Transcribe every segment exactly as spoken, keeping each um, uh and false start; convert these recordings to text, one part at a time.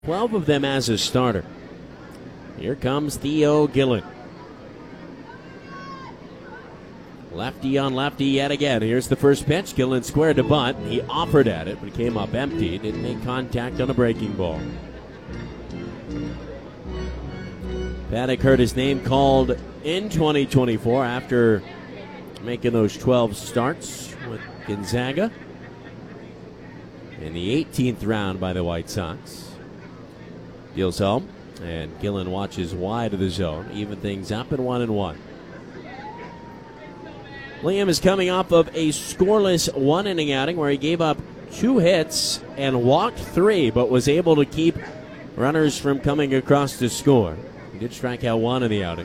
twelve of them as a starter. Here comes Theo Gillen. Lefty on lefty yet again. Here's the first pitch. Gillen squared to bunt. He offered at it, but came up empty. Didn't make contact on a breaking ball. Paddock heard his name called in twenty twenty-four after making those twelve starts with Gonzaga in the eighteenth round by the White Sox. Deals home, and Gillen watches wide of the zone, even things up at one and one. Liam is coming off of a scoreless one-inning outing where he gave up two hits and walked three, but was able to keep runners from coming across to score. He did strike out one in the outing.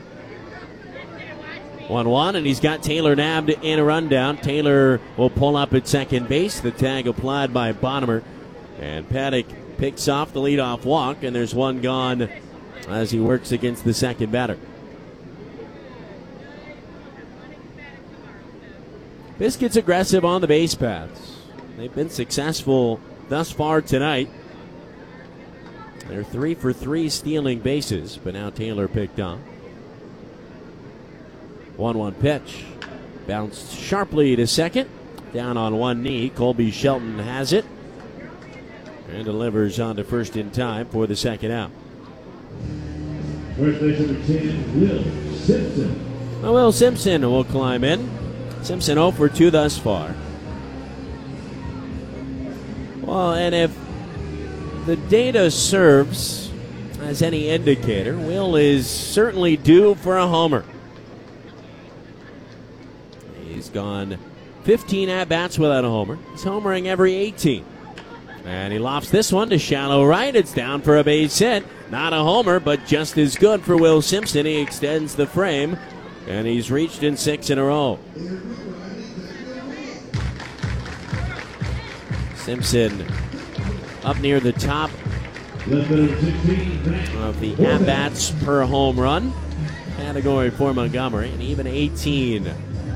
one one, and he's got Taylor nabbed in a rundown. Taylor will pull up at second base. The tag applied by Bonnemer, and Paddock picks off the leadoff walk, and there's one gone as he works against the second batter. Biscuits aggressive on the base paths. They've been successful thus far tonight. They're three for three stealing bases, but now Taylor picked up. one one pitch. Bounced sharply to second. Down on one knee. Colby Shelton has it. And delivers on to first in time for the second out. First base number ten, Will Simpson. Well, Will Simpson will climb in. Simpson oh for two thus far. Well, and if the data serves as any indicator, Will is certainly due for a homer. He's gone fifteen at-bats without a homer. He's homering every eighteen. And he lofts this one to shallow right. It's down for a base hit. Not a homer, but just as good for Will Simpson. He extends the frame, and he's reached in six in a row. Simpson up near the top of the at-bats per home run category for Montgomery, and even eighteen.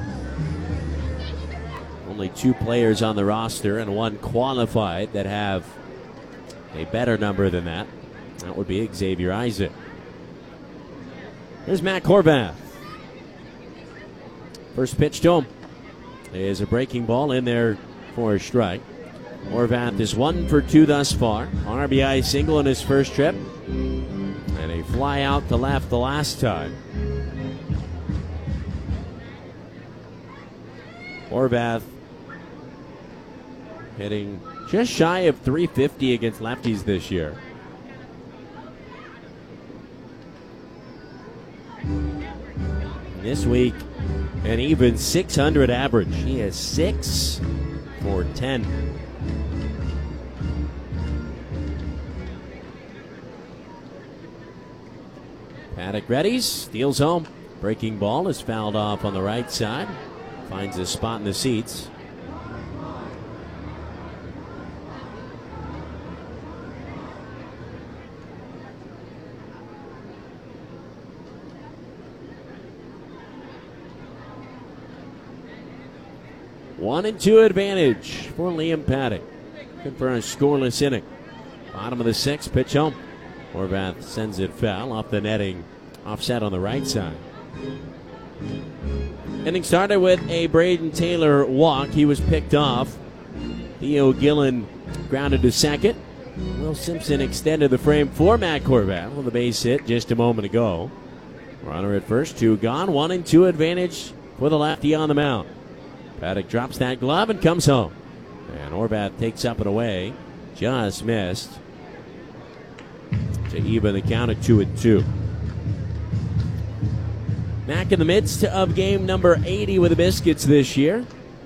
Only two players on the roster and one qualified that have a better number than that. That would be Xavier Isaac. Here's Matt Horvath. First pitch to him is a breaking ball in there for a strike. Horvath is one for two thus far. R B I single in his first trip. And a fly out to left the last time. Horvath hitting just shy of three fifty against lefties this year. This week, an even six hundred average. He is six for ten. Paddock readies, steals home. Breaking ball is fouled off on the right side. Finds a spot in the seats. One and two advantage for Liam Paddock. Good for a scoreless inning. Bottom of the sixth, pitch home. Horvath sends it foul off the netting, offset on the right side. Inning started with a Braden Taylor walk. He was picked off. Theo Gillen grounded to second. Will Simpson extended the frame for Matt Horvath with a base hit just a moment ago. Runner at first, two gone. One and two advantage for the lefty on the mound. Paddock drops that glove and comes home. And Horvath takes up and away. Just missed to even the count at two and two. Back in the midst of game number eighty with the Biscuits this year.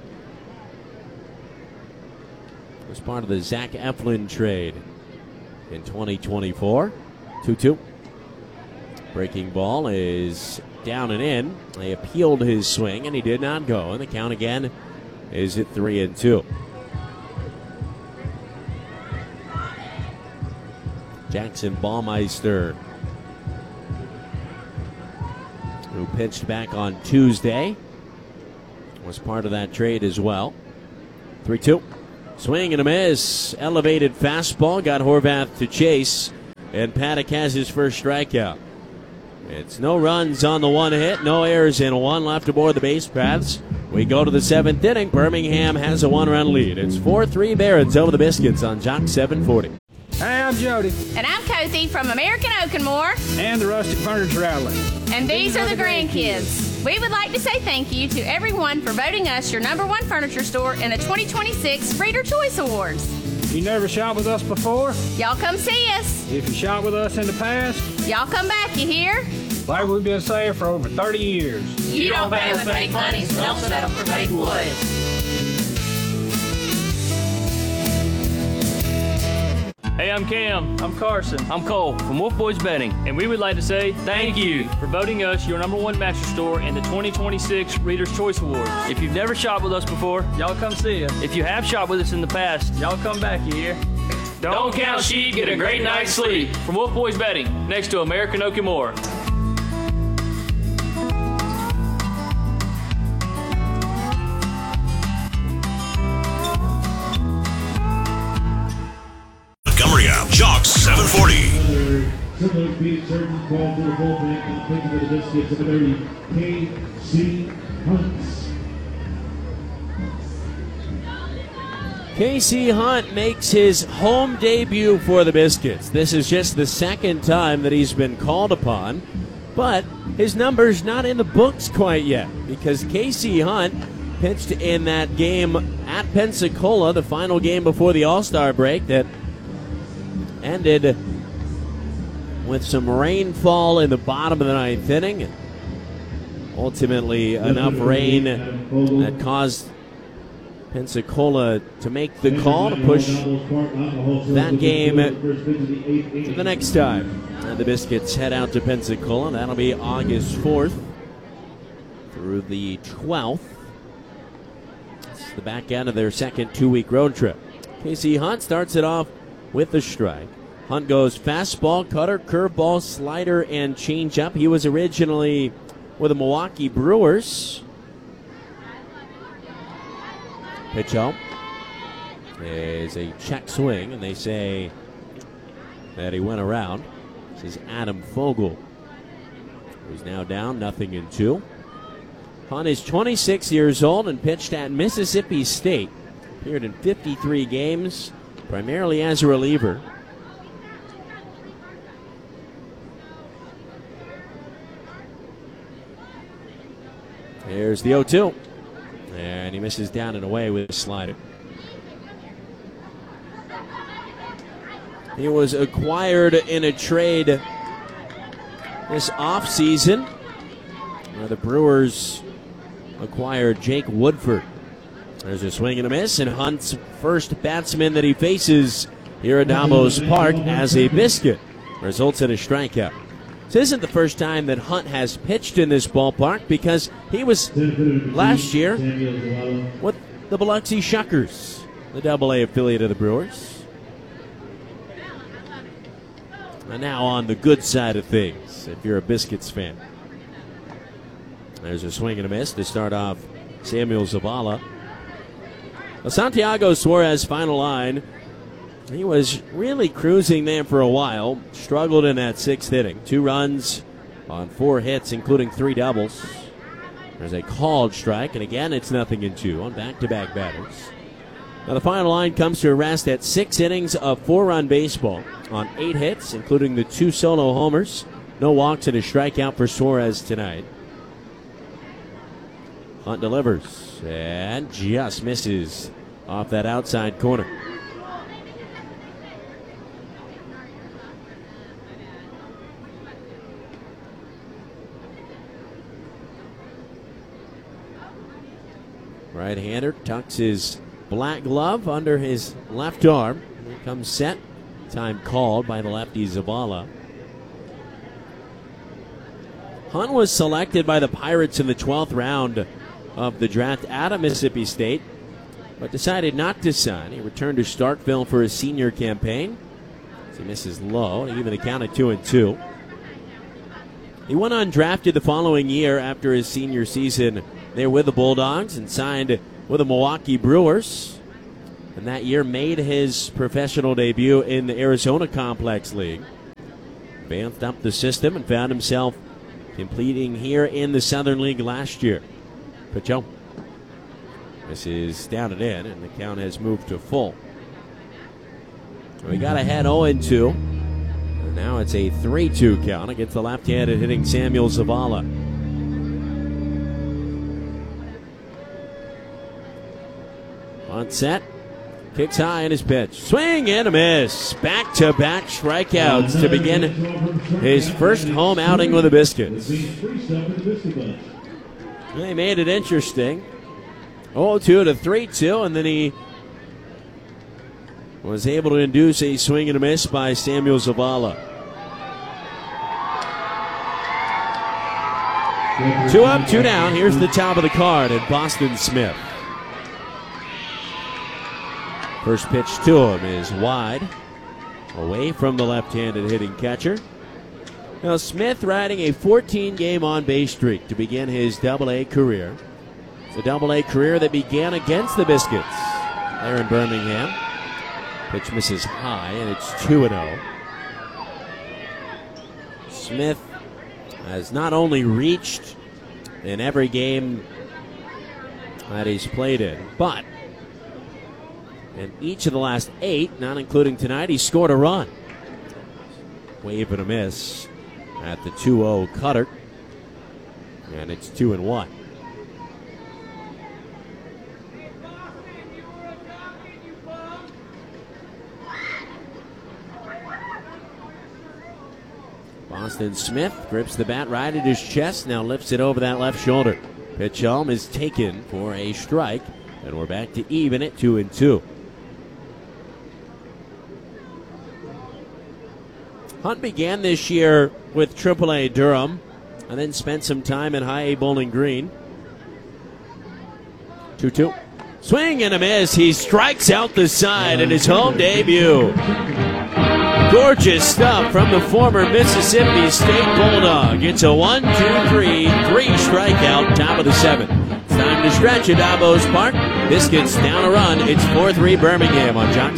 As part of the Zach Eflin trade in twenty twenty-four. two two. Breaking ball is down and in. They appealed his swing, and he did not go. And the count again is at three and two. Jackson Baumeister, who pitched back on Tuesday, was part of that trade as well. three two. Swing and a miss. Elevated fastball. Got Horvath to chase. and Paddock has his first strikeout. It's no runs on the one hit, no errors, and one left aboard the base paths. We go to the seventh inning. Birmingham has a one-run lead. It's four three Barons over the Biscuits on Jock seven forty. Hey, I'm Jody. And I'm Cozy from American Oakenmore. And the Rustic Furniture Outlet. And these are the grandkids. We would like to say thank you to everyone for voting us your number one furniture store in the twenty twenty-six Reader Choice Awards. You never shot with us before? Y'all come see us. If you shot with us in the past? Y'all come back, you hear? Like we've been saying for over thirty years. You don't pay with fake money, so don't settle for fake wood. Hey, I'm Cam. I'm Carson. I'm Cole from Wolf Boys Betting, and we would like to say thank you for voting us your number one mattress store in the twenty twenty-six Reader's Choice Awards. If you've never shopped with us before, y'all come see us. If you have shopped with us in the past, y'all come back, you hear? Don't count sheep, get a great night's sleep. From Wolf Boys Betting, next to American Oakenmore. Montgomery Ave, Jock seven forty. Similar speed surgeon called to the bullpen and picking for the Biscuits of the thirty, K C Hunts. K C Hunt makes his home debut for the Biscuits. This is just the second time that he's been called upon, but his number's not in the books quite yet because K C Hunt pitched in that game at Pensacola, the final game before the All-Star break that ended with some rainfall in the bottom of the ninth inning. Ultimately, enough rain that caused Pensacola to make the call to push that game to the next time. And the Biscuits head out to Pensacola. That'll be August fourth through the twelfth. It's the back end of their second two-week road trip. K C Hunt starts it off with the strike. Hunt goes fastball, cutter, curveball, slider, and changeup. He was originally with the Milwaukee Brewers. Pitch out is a check swing, and they say that he went around. This is Adam Fogel, who's now down nothing in two. Hunt is twenty-six years old and pitched at Mississippi State. Appeared in fifty-three games, primarily as a reliever. Here's the oh two. And he misses down and away with a slider. He was acquired in a trade this offseason where the Brewers acquired Jake Woodford. There's a swing and a miss, and Hunt's first batsman that he faces here at Damos Park as a Biscuit results in a strikeout. This isn't the first time that Hunt has pitched in this ballpark because he was last year with the Biloxi Shuckers, the double A affiliate of the Brewers. And now on the good side of things, if you're a Biscuits fan. There's a swing and a miss to start off Samuel Zavala. Well, Santiago Suarez, final line. He was really cruising there for a while. Struggled in that sixth inning. Two runs on four hits, including three doubles. There's a called strike, and again it's nothing in two on back-to-back batters. Now the final line comes to a rest at six innings of four-run baseball on eight hits, including the two solo homers. No walks and a strikeout for Suarez tonight. Hunt delivers and just misses off that outside corner. Right-hander tucks his black glove under his left arm. Here comes set. Time called by the lefty Zavala. Hunt was selected by the Pirates in the twelfth round of the draft out of Mississippi State, but decided not to sign. He returned to Starkville for his senior campaign. As he misses low, even accounted two and two. He went undrafted the following year after his senior season there with the Bulldogs and signed with the Milwaukee Brewers. And that year made his professional debut in the Arizona Complex League. advanced up the system and found himself completing here in the Southern League last year. Pitch out. This is down and in, and the count has moved to full. We got ahead oh and two. And now it's a three two count against the left-handed hitting Samuel Zavala. On set. Kicks high in his pitch. Swing and a miss. Back-to-back strikeouts to begin his first home outing with the Biscuits. They made it interesting. oh two to three two, and then he was able to induce a swing and a miss by Samuel Zavala. Two up, two down. Here's the top of the card at Boston Smith. First pitch to him is wide, away from the left-handed hitting catcher. Now Smith riding a fourteen-game on-base streak to begin his double-A career. It's a double-A career that began against the Biscuits there in Birmingham. Pitch misses high, and it's two and oh. Smith has not only reached in every game that he's played in, but in each of the last eight, not including tonight, he scored a run. Wave and a miss at the two oh cutter. And it's two and one. Boston Smith grips the bat right at his chest, now lifts it over that left shoulder. Pitch home is taken for a strike, and we're back to even at two and two. Hunt began this year with triple A Durham and then spent some time in high A Bowling Green. two two. Swing and a miss. He strikes out the side in his home debut. Gorgeous stuff from the former Mississippi State Bulldog. It's a one, two, three, three strikeout, top of the seventh. It's time to stretch at Davos Park. Biscuits down a run. It's four three Birmingham on Jock